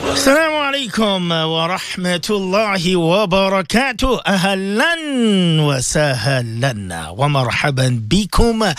السلام عليكم ورحمة الله وبركاته. أهلا وسهلا ومرحبا بكم.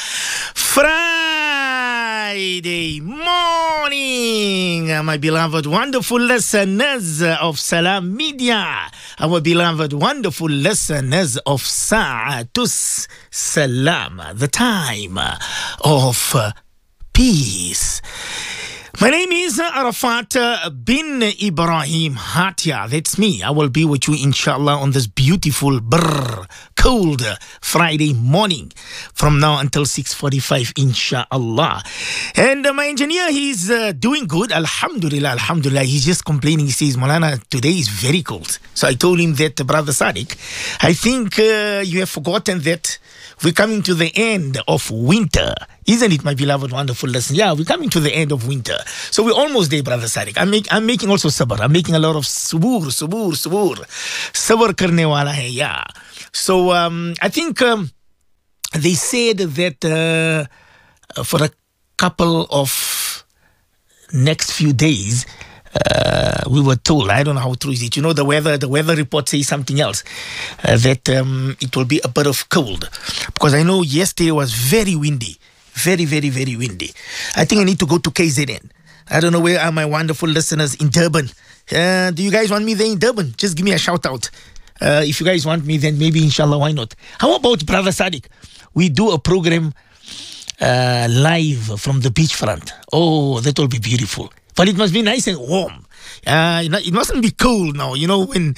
Friday morning, my beloved wonderful listeners of Salam Media, our beloved wonderful listeners of Sa'atus Salam, the time of peace. My name is Arafat bin Ibrahim Hatia. That's me. I will be with you, inshallah, on this beautiful, cold Friday morning from now until 6:45, inshallah. And my engineer, he's doing good. Alhamdulillah, alhamdulillah. He's just complaining. He says, Malana, today is very cold. So I told him that, Brother Sadiq, I think you have forgotten that we're coming to the end of winter. Isn't it, my beloved, wonderful listeners? Yeah, we're coming to the end of winter. So we're almost there, Brother Sadiq. I'm making also sabr. I'm making a lot of sabur. Sabr karne wala hai, yeah. So I think they said that for a couple of next few days, we were told, I don't know how true is it. You know, the weather report says something else, that it will be a bit of cold. Because I know yesterday was very windy. Very, very, very windy. I think I need to go to KZN. I don't know where are my wonderful listeners in Durban. Do you guys want me there in Durban? Just give me a shout out. If you guys want me, then maybe inshallah, why not? How about Brother Sadiq? We do a program live from the beachfront. Oh, that will be beautiful. But it must be nice and warm. It mustn't be cold now, you know, when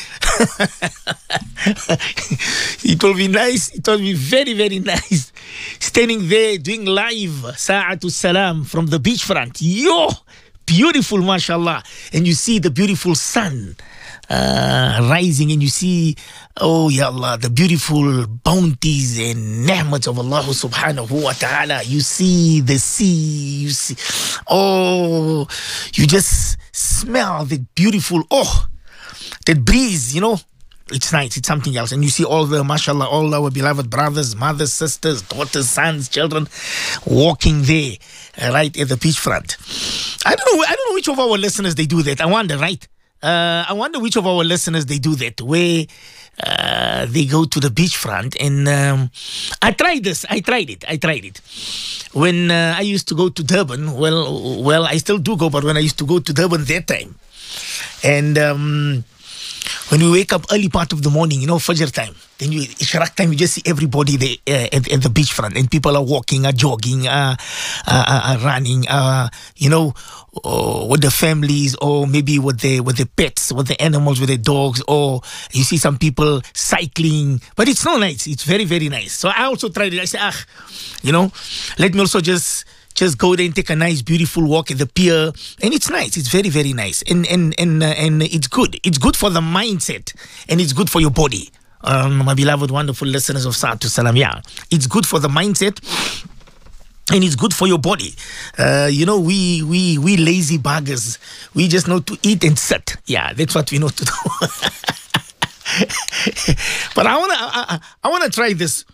it will be nice. It will be very, very nice. Standing there doing live Sa'atul Salam from the beachfront. Yo, beautiful, mashallah. And you see the beautiful sun rising, and you see, oh ya Allah, the beautiful bounties and ni'mats of Allah subhanahu wa ta'ala. You see the sea, you see, oh, you just smell the beautiful, that breeze, you know. It's nice, it's something else. And you see all the, mashallah, all our beloved brothers, mothers, sisters, daughters, sons, children walking there, right at the beachfront. I don't know which of our listeners they do that. I wonder, right? I wonder which of our listeners they do that, where they go to the beachfront. And I tried it. When I used to go to Durban, well, I still do go, but when I used to go to Durban that time, and when we wake up early part of the morning, you know, Fajr time, then Ishraq time, you just see everybody there at the beachfront, and people are walking, are jogging, are running, you know, with the families, or maybe with the pets, with the animals, with the dogs, or you see some people cycling. But it's so nice. It's very, very nice. So I also tried it. I said, you know, let me also just go there and take a nice, beautiful walk at the pier. And it's nice. It's very, very nice. And it's good. It's good for the mindset, and it's good for your body. My beloved, wonderful listeners of Sa'atul Salam, yeah. It's good for the mindset, and it's good for your body. You know, we lazy buggers, we just know to eat and sit. Yeah, that's what we know to do. But I wanna try this.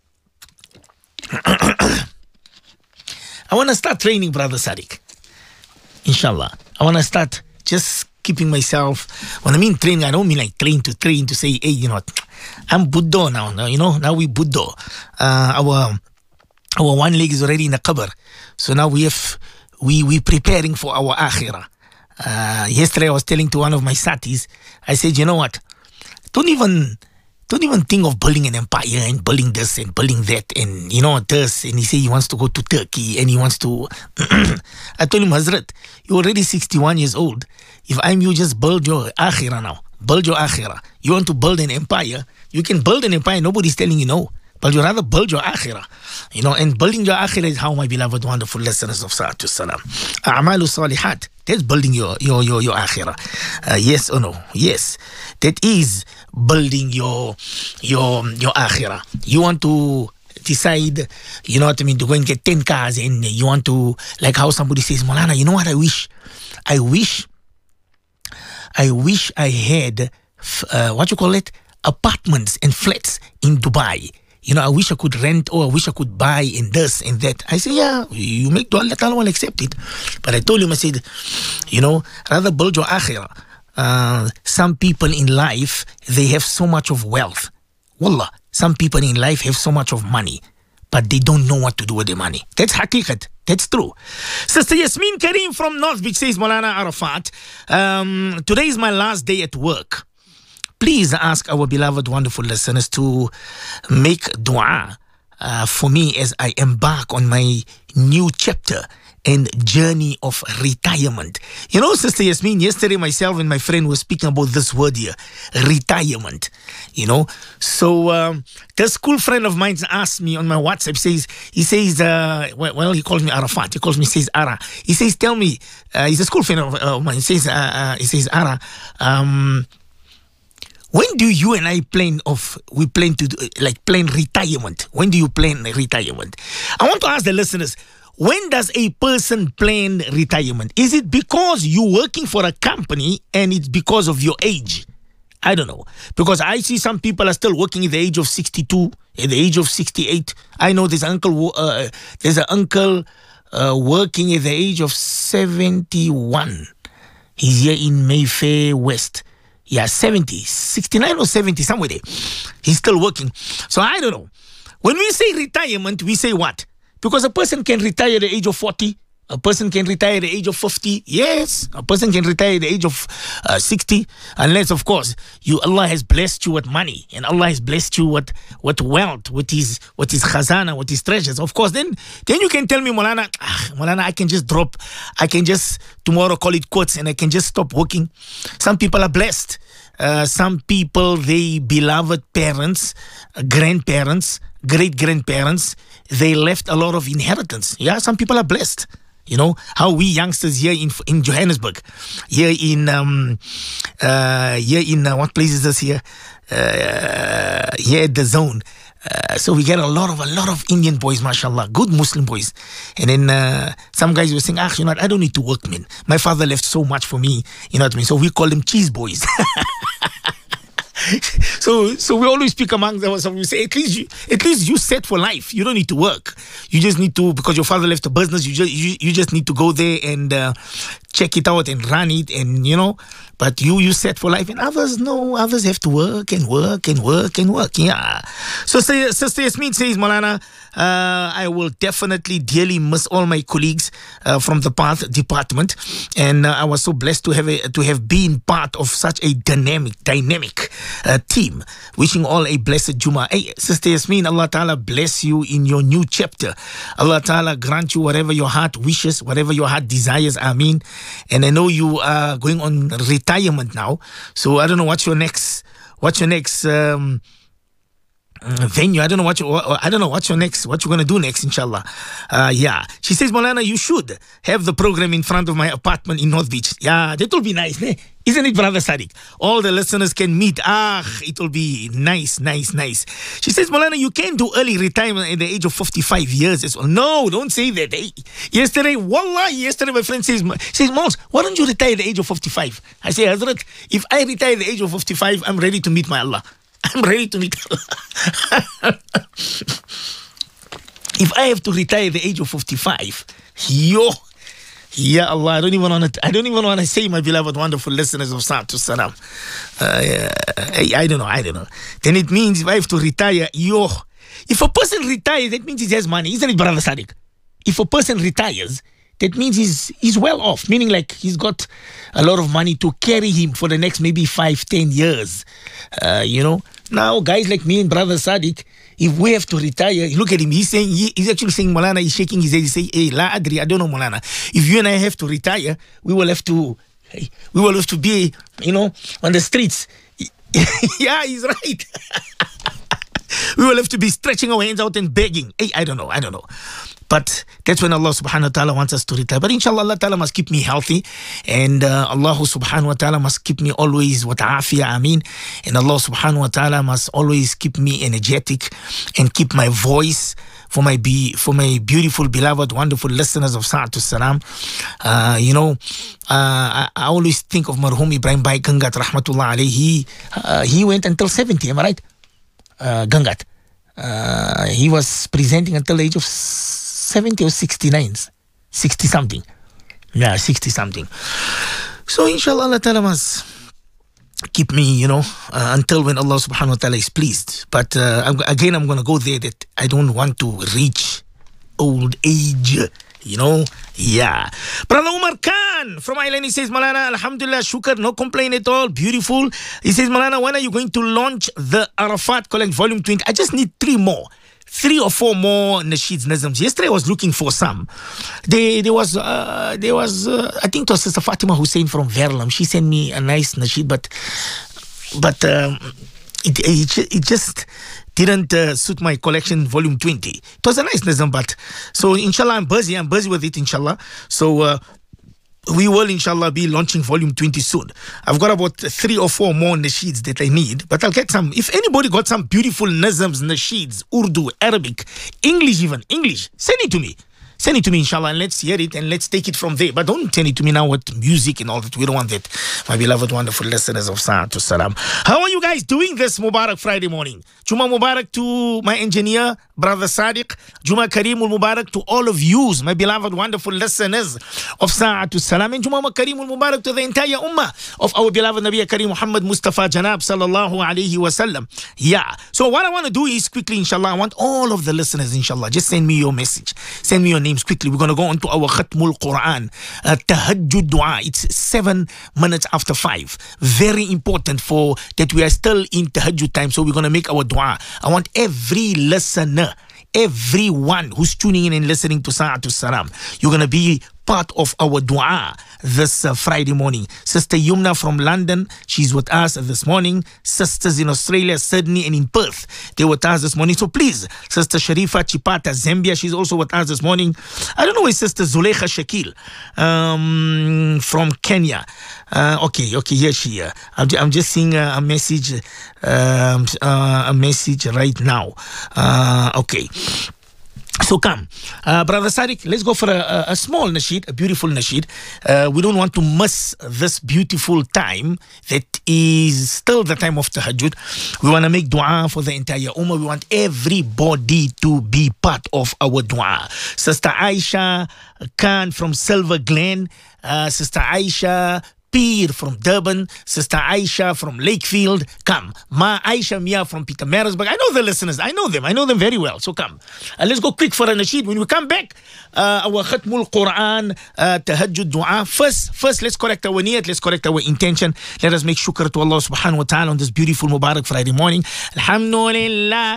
I want to start training, Brother Sadiq. Inshallah. I want to start just keeping myself. When I mean training, I don't mean like train to say, hey, you know, I'm Buddha now. You know, now we Buddha. Our one leg is already in the qabr. So now we preparing for our akhirah. Yesterday I was telling to one of my satis, I said, you know what? Don't even think of building an empire and building this and building that and, you know, this. And he said he wants to go to Turkey and he wants to... I told him, Hazrat, you're already 61 years old. If I'm you, just build your akhirah now. Build your akhirah. You want to build an empire, you can build an empire. Nobody's telling you no. But you rather build your akhirah. You know, and building your akhirah is how, my beloved, wonderful listeners of Sa'atul Salam. A'malu salihat. That's building your akhirah. Yes or no? Yes. That is building your akhirah. You want to decide, you know what I mean, to go and get 10 cars, and you want to, like how somebody says, Molana, you know what I wish? I wish I had, apartments and flats in Dubai. I wish I could rent, or I wish I could buy in this and that. I say, yeah, you make dua, Allah Ta'ala will accept it. But I told him, I said, rather build your akhirah. Some people in life, they have so much of wealth. Wallah, some people in life have so much of money, but they don't know what to do with their money. That's haqiqat. That's true. Sister Yasmin Kareem from North Beach says, Maulana Arafat, today is my last day at work. Please ask our beloved, wonderful listeners to make dua for me as I embark on my new chapter and journey of retirement. Sister Yasmin, yesterday myself and my friend were speaking about this word here, retirement. So the school friend of mine asked me on my WhatsApp, he says, he calls me Arafat. He calls me, says Ara. He says, tell me, he's a school friend of mine. He says, Ara, when do you and I plan to plan retirement? When do you plan retirement? I want to ask the listeners, when does a person plan retirement? Is it because you're working for a company and it's because of your age? I don't know. Because I see some people are still working at the age of 62, at the age of 68. I know there's an uncle working at the age of 71. He's here in Mayfair West. Yeah, 69 or 70, somewhere there. He's still working. So I don't know. When we say retirement, we say what? Because a person can retire at the age of 40. A person can retire at the age of 50. Yes, a person can retire at the age of 60. Unless, of course, Allah has blessed you with money. And Allah has blessed you with wealth, with his khazana, with his treasures. Of course, then you can tell me, Maulana, I can just tomorrow call it quits and I can just stop working. Some people are blessed. Some people, they beloved parents, grandparents, great-grandparents, they left a lot of inheritance. Yeah, some people are blessed. How we youngsters here in Johannesburg, here in what place is this here? Here at the Zone. So we get a lot of Indian boys, mashallah, good Muslim boys. And then some guys were saying, I don't need to work, man. My father left so much for me, you know what I mean? So we call them cheese boys. So we always speak among ourselves. We say, at least you set for life. You don't need to work. You just need to, because your father left a business. You just need to go there and check it out and run it, and But you set for life, and others have to work and work and work and work. Yeah. So Sister Yasmin says, Maulana, I will definitely dearly miss all my colleagues from the Path department, and I was so blessed to have been part of such a dynamic team. Wishing all a blessed Jummah. Hey, Sister Yasmin, Allah Ta'ala bless you in your new chapter. Allah Ta'ala grant you whatever your heart wishes, whatever your heart desires. Ameen. And I know you are going on retirement now, so I don't know what's your next venue. I don't know what you're gonna do next, inshallah. Yeah. She says, Maulana, you should have the program in front of my apartment in North Beach. Yeah, that will be nice, ne? Isn't it, Brother Sadiq? All the listeners can meet. It will be nice. She says, Maulana, you can do early retirement at the age of 55 years as well. No, don't say that. Hey, yesterday, my friend says, Mauls, why don't you retire at the age of 55? I say, Hazrat, if I retire at the age of 55, I'm ready to meet my Allah. I'm ready to meet Allah. If I have to retire at the age of 55, Ya Allah, I don't even want to say, my beloved, wonderful listeners of Sa'atu Salam. I don't know. Then it means if I have to retire, if a person retires, that means he has money, isn't it, Brother Sadiq? If a person retires, that means he's well off, meaning like he's got a lot of money to carry him for the next maybe 5-10 years. Now guys like me and Brother Sadiq, if we have to retire, look at him, he's actually saying, Maulana, he's shaking his head, he's saying, hey, la adri, I don't know, Maulana. If you and I have to retire, we will have to be, on the streets. Yeah, he's right. We will have to be stretching our hands out and begging. Hey, I don't know. But that's when Allah subhanahu wa ta'ala wants us to retire. But inshallah, Allah ta'ala must keep me healthy. And Allah subhanahu wa ta'ala must keep me always with afiyah, ameen. And Allah subhanahu wa ta'ala must always keep me energetic and keep my voice for my beautiful, beloved, wonderful listeners of Sa'atu Salam. I always think of Marhum Ibrahim Bhai Gangat, rahmatullah alayhi. He went until 70, am I right? Gangat. He was presenting until the age of 70 or 69, 60 something. Yeah, 60 something. So inshallah, Allah Ta'ala must keep me, until when Allah subhanahu wa ta'ala is pleased. But I'm going to go there that I don't want to reach old age. Yeah. Brother Umar Khan from Ireland, he says, Malana, Alhamdulillah, shukr, no complaint at all, beautiful. He says, Malana, when are you going to launch the Arafat Collect Volume 20? I just need 3 or 4 more nasheeds, nazms. Yesterday I was looking for some. There was I think it was Sister Fatima Hussein from Verlam. She sent me a nice nasheed, but it just didn't suit my collection, volume 20. It was a nice nazm, but so inshallah I'm busy with it, inshallah. So we will inshallah be launching volume 20 soon. I've got about 3 or 4 more nasheeds that I need, but I'll get some. If anybody got some beautiful nazms, nasheeds, Urdu, Arabic, English, send it to me. Send it to me, inshallah, and let's hear it and let's take it from there. But don't send it to me now with music and all that. We don't want that, my beloved, wonderful listeners of Sa'atul Salam. How are you guys doing this Mubarak Friday morning? Juma Mubarak to my engineer, Brother Sadiq. Juma Kareemul Mubarak to all of you, my beloved, wonderful listeners of Sa'atul Salam. And Juma Kareemul Mubarak to the entire ummah of our beloved Nabi Kareem Muhammad Mustafa Janab Sallallahu Alaihi Wasallam. Yeah. So what I want to do is quickly, inshallah, I want all of the listeners, inshallah, just send me your message. Send me your names quickly. We're going to go on to our Khatmul Quran, Tahajjud Dua. It's 7 minutes after 5. Very important for that we are still in Tahajjud time. So we're going to make our dua. I want every listener, everyone who's tuning in and listening to Sa'atul Salam, you're going to be part of our dua this Friday morning. Sister Yumna from London, she's with us this morning. Sisters in Australia, Sydney and in Perth, they were with us this morning. So please, Sister Sharifa Chipata, Zambia, she's also with us this morning. I don't know where Sister Zuleika Shakil from Kenya. Okay, here she is. I'm just seeing a message right now. Okay. So come, Brother Sadiq, let's go for a small nasheed, a beautiful nasheed. We don't want to miss this beautiful time that is still the time of Tahajjud. We want to make dua for the entire ummah. We want everybody to be part of our dua. Sister Aisha Khan from Silver Glen, Sister Aisha Peer from Durban, Sister Aisha from Lakefield. Come, Ma Aisha Mia from Pietermaritzburg. I know the listeners. I know them very well. So come. Let's go quick for a nasheed. When we come back, our Khatmul Quran, Tahajjud Dua. First, let's correct our niyat. Let's correct our intention. Let us make shukr to Allah subhanahu wa ta'ala on this beautiful Mubarak Friday morning. Alhamdulillah.